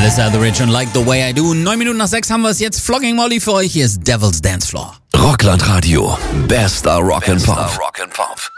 Melissa Etheridge und Like the Way I Do. 9 Minuten nach 6 haben wir es jetzt. Flogging Molly für euch. Hier ist Devil's Dance Floor. Rockland Radio. Bester Rock'n'Pop.